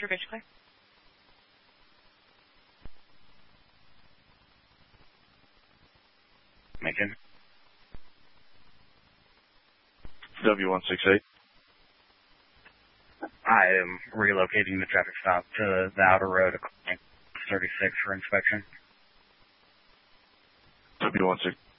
True Bridge Clear. Macon. W168. I am relocating the traffic stop to the outer road of 36 for inspection. W168.